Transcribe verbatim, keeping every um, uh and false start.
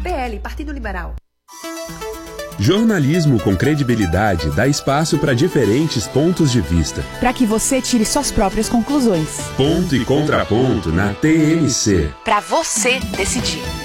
L, Partido Liberal. Jornalismo com credibilidade dá espaço para diferentes pontos de vista. Para que você tire suas próprias conclusões. Ponto e contraponto na T M C. Para você decidir.